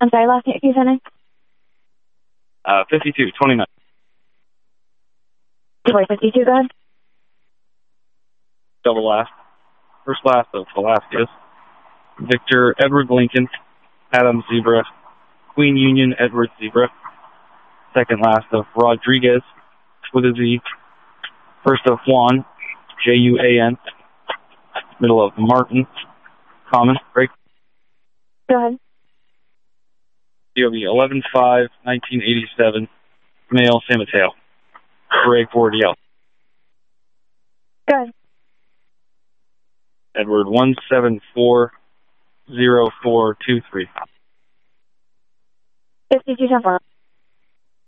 I'm sorry, last name, you sent 5229. 52, go ahead. Double last. First last of Velasquez. Victor Edward Lincoln, Adam Zebra, Queen Union Edward Zebra. Second last of Rodriguez with a Z. First of Juan, Juan. Middle of Martin, common, break. Go ahead. DOB 11/5/1987, male, San Mateo. Break 4DL. Go ahead. Edward 1740423. 52, 10-4.